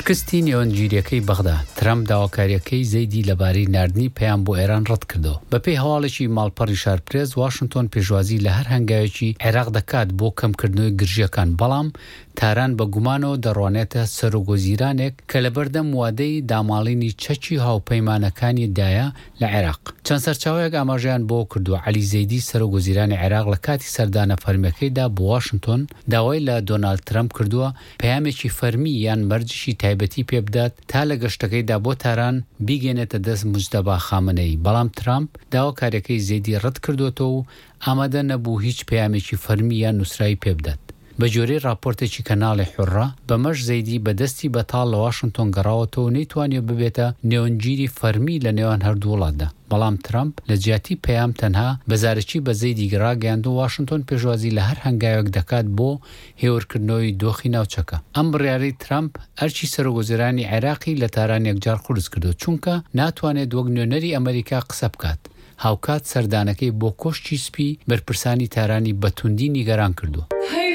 شکستی نێوەنگیریەکەی بەغدا ترامپ داواکاریەکەی زەیدی لەبارەی ناردنی پەیام بۆ ئێران ڕەت کردەوە. بەپێی هەواڵێکی ماڵپەڕی شارپرێز واشنگتۆن پێشوازی لە هەر هەنگاوێکی عێراق دەکات بۆ کەمکردنەوەی گرژیەکان، بەڵام تاران بە گومانەوە دەڕوانێتە سەرۆگۆزیرانێک کە لە بەردەم وادەی داماڵینی چەکی هاوپەیمانەکانیدایە لە عێراق. چەند سەرچاوەیەک ئاماژەیان بۆ کردووە. عەلی زەیدی سەرۆگۆزیرانی عێراق لە کاتی سەردانە فەرمیەکەیدا بۆ واشنگتۆن داوای لە دۆنالد ترامپ کردووە پەیامێکی فەرمی یان مەرجشی تایبەتی پێبدات تا لە گەشتەکەیدا بۆ تاران بیگەنێتە دەست موجتەبا خامنەی، بەڵام ترامپ داواکاریەکەی زەیدی ڕەت کردوێتەوە و ئامادە نەبوو هیچ پەیامێکی فەرمی یان نووسراوی پێبدات. بە جۆرەی راپۆرتێکی کەناڵی حورڕە بەمەش زەیدی بەدەستی بەتاڵ لە واشنگتۆن گەڕاوەتەوە و نەیتوانێت ببێتە نێوەنگیری فەرمی لە نێوان هەردوو وڵاتدا. بەڵام ترامپ لە جیاتی پەیام تەنها بەزارەکی بە زەیدی گەڕاگەیاند و واشنگتۆن پێشوازی لە هەر هەنگاوێک دەکات بۆ هێورکردنەوەی دۆخی ناوچەکە. ئەم بڕیارەی ترامپ ئەرچی سەرۆگۆزیرانی عێراقی لە تاران یەکجار قورس کردو، چونکە ناتوانێت وەک نوێنەری ئەمریکا قسە بکات. هاوکات سەردانەکەی بۆ کۆشتی سپی بەرپرسانی تارانی بەتوندی نیگەران کردو.